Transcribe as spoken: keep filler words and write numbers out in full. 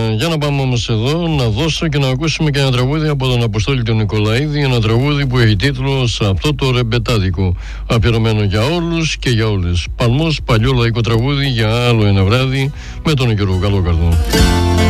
για να πάμε όμως εδώ να δώσω και να ακούσουμε και ένα τραγούδι από τον Αποστόλη τον Νικολαίδη, ένα τραγούδι που έχει τίτλο «Σε αυτό το ρεμπετάδικο», αφιερωμένο για όλους και για όλες. Παλμός, παλιό λαϊκό τραγούδι για άλλο ένα βράδυ με τον Γιώργο Καλόκαρδο.